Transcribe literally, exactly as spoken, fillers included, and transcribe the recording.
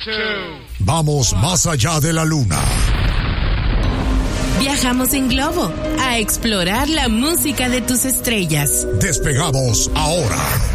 two, vamos más allá de la luna. Viajamos en globo a explorar la música de tus estrellas. Despegamos ahora.